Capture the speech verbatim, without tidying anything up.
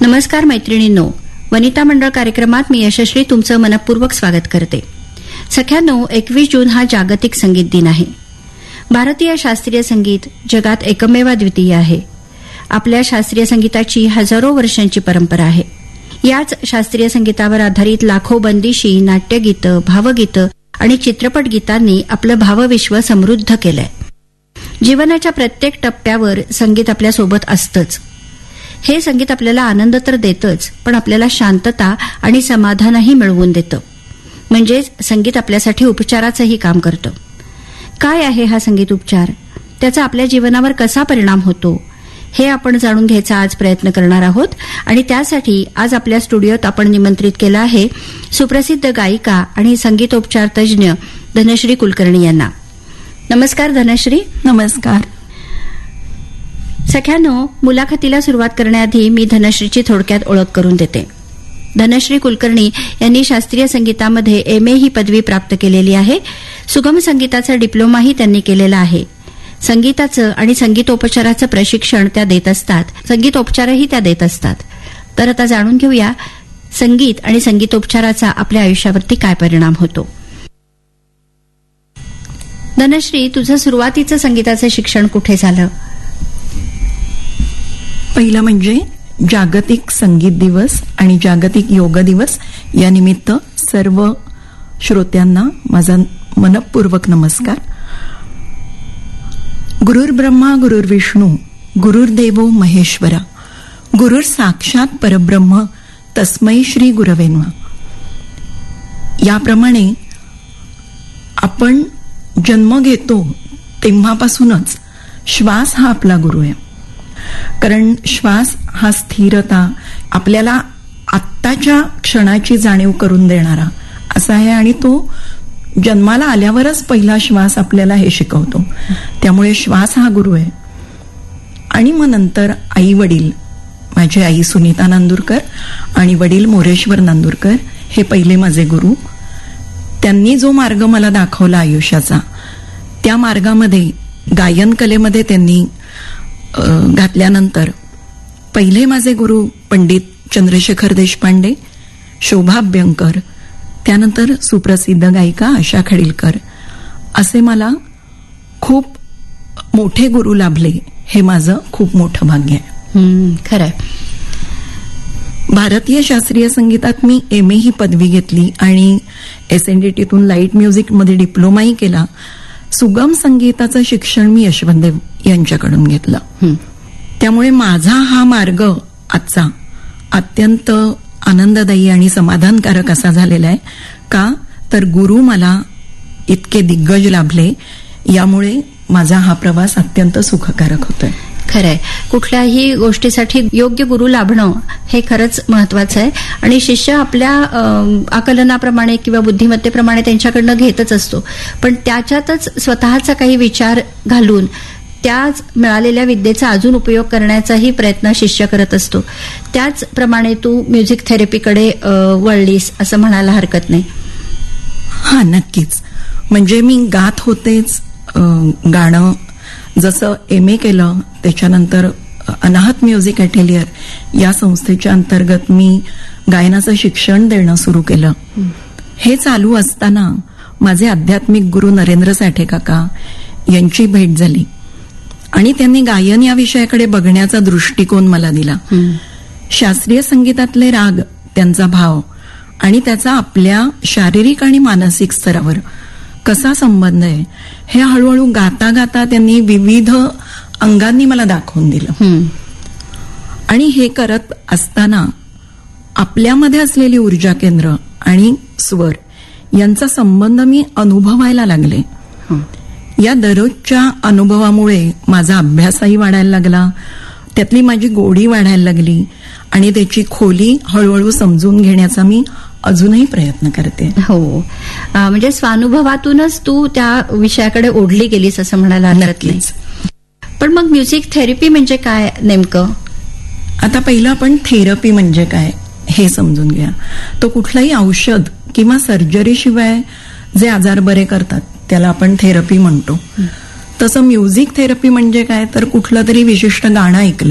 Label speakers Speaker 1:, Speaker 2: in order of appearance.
Speaker 1: नमस्कार मैत्रिणींनो, वनिता मंडळ कार्यक्रमात मी यशश्री तुमचं मनपूर्वक स्वागत करते. सख्यांनो, एकवीस जून हा जागतिक संगीत दिन आहे. भारतीय शास्त्रीय संगीत जगात एकमेव द्वितीय आहे. आपल्या शास्त्रीय संगीताची हजारो वर्षांची परंपरा आहे. याच शास्त्रीय संगीतावर आधारित लाखो बंदिशी, नाट्यगीतं, भावगीतं आणि चित्रपट गीतांनी आपलं भावविश्व समृद्ध केलंय. जीवनाच्या प्रत्येक टप्प्यावर संगीत आपल्यासोबत असतंच. हे संगीत आपल्याला आनंद तर देतच, पण आपल्याला शांतता आणि समाधानही मिळवून देतं. म्हणजेच संगीत आपल्यासाठी उपचाराचंही काम करतं. काय आहे हा संगीत उपचार, त्याचा आपल्या जीवनावर कसा परिणाम होतो, हे आपण जाणून घ्यायचा आज प्रयत्न करणार आहोत. आणि त्यासाठी आज आपल्या स्टुडिओत आपण निमंत्रित केलं आहे सुप्रसिद्ध गायिका आणि संगीतोपचार तज्ज्ञ धनश्री कुलकर्णी यांना. नमस्कार धनश्री.
Speaker 2: नमस्कार.
Speaker 1: सख्यानो, मुलाखतीला सुरुवात करण्याआधी मी धनश्रीची थोडक्यात ओळख करून देते. धनश्री कुलकर्णी यांनी शास्त्रीय संगीतामध्ये एम ए ही पदवी प्राप्त केलेली आहे. सुगम संगीताचा डिप्लोमाही त्यांनी केलेला आहे. संगीताचं आणि संगीतोपचाराचं प्रशिक्षण त्या देत असतात, संगीतोपचारही त्या देत असतात. तर आता जाणून घेऊया संगीत आणि संगीतोपचाराचा आपल्या आयुष्यावरती काय परिणाम होतो. धनश्री, तुझं सुरुवातीचं संगीताचं शिक्षण कुठे झालं?
Speaker 2: पहिलं म्हणजे जागतिक संगीत दिवस आणि जागतिक योग दिवस या निमित्त सर्व श्रोत्यांना माझा मनपूर्वक नमस्कार. गुरुर ब्रह्मा गुरुर विष्णू गुरुर्देवो महेश्वरा गुरुर साक्षात परब्रह्म तस्मै श्री गुरवे नमः. याप्रमाणे आपण जन्म घेतो तेव्हापासूनच श्वास हा आपला गुरु आहे. कारण श्वास हा स्थिरता, आपल्याला आत्ताच्या क्षणाची जाणीव करून देणारा असा आहे. आणि तो जन्माला आल्यावरच पहिला श्वास आपल्याला हे शिकवतो. त्यामुळे श्वास हा गुरु आहे. आणि मग नंतर आई वडील, माझी आई सुनीता नांदुरकर आणि वडील मोरेश्वर नांदुरकर हे पहिले माझे गुरु. त्यांनी जो मार्ग मला दाखवला आयुष्याचा, त्या मार्गामध्ये गायन कलेमध्ये त्यांनी घातल्यानंतर पहिले माझे गुरु पंडित चंद्रशेखर देशपांडे, शोभा अभ्यंकर, त्यानंतर सुप्रसिद्ध गायिका आशा खडीलकर, असे मला खूप मोठे गुरु लाभले. हे माझं खूप मोठं भाग्य आहे.
Speaker 1: खरंय.
Speaker 2: भारतीय शास्त्रीय संगीतात मी एम ए ही पदवी घेतली आणि एस एन डी टीतून लाईट म्युझिकमध्ये डिप्लोमाही केला. सुगम संगीताचं शिक्षण मी यशवंतदेव यांच्याकडून घेतलं. त्यामुळे माझा हा मार्ग आजचा अत्यंत आनंददायी आणि समाधानकारक असा झालेला आहे. का तर गुरु मला इतके दिग्गज लाभले, यामुळे माझा हा प्रवास अत्यंत सुखकारक होतोय.
Speaker 1: खरंय. कुठल्याही गोष्टीसाठी योग्य गुरु लाभणं हे खरंच महत्वाचं आहे. आणि शिष्य आपल्या आकलनाप्रमाणे किंवा बुद्धिमत्तेप्रमाणे त्यांच्याकडनं घेतच असतो, पण त्याच्यातच स्वतःचा काही विचार घालून त्याच मिळालेल्या विद्येचा अजून उपयोग करण्याचाही प्रयत्न शिष्य करत असतो. त्याचप्रमाणे तू म्युझिक थेरपीकडे वळलीस असं म्हणायला हरकत नाही.
Speaker 2: हा, नक्कीच. म्हणजे मी गात होतेच. गाणं जसं एम ए केलं, त्याच्यानंतर अनाहत म्युझिक अटेलियर या संस्थेच्या अंतर्गत मी गायनाचं शिक्षण देणं सुरू केलं. हे चालू असताना माझे आध्यात्मिक गुरु नरेंद्र साठे काका यांची भेट झाली आणि त्यांनी गायन या विषयाकडे बघण्याचा दृष्टिकोन मला दिला. शास्त्रीय संगीतातले राग, त्यांचा भाव आणि त्याचा आपल्या शारीरिक आणि मानसिक स्तरावर कसा संबंध आहे हे हळूहळू गाता गाता त्यांनी विविध अंगांनी मला दाखवून दिलं. आणि हे करत असताना आपल्यामध्ये असलेली ऊर्जा केंद्र आणि स्वर यांचा संबंध मी अनुभवायला लागले. या दररोजच्या अनुभवामुळे माझा अभ्यासही वाढायला लागला, त्यातली माझी गोडी वाढायला लागली आणि त्याची खोली हळूहळू समजून घेण्याचा मी अजूनही प्रयत्न करते.
Speaker 1: हो, म्हणजे स्वानुभवातूनच तू त्या विषयाकडे ओढली गेलीस असं म्हणायला हरकत नाही. पण मग म्युझिक थेरपी म्हणजे काय नेमकं?
Speaker 2: आता पहिलं आपण थेरपी म्हणजे काय हे समजून घ्या. तो कुठलाही औषध किंवा सर्जरीशिवाय जे आजार बरे करतात त्याला आपण थेरपी म्हणतो. तसं म्युझिक थेरपी म्हणजे काय तर कुठलं तरी विशिष्ट गाणं ऐकलं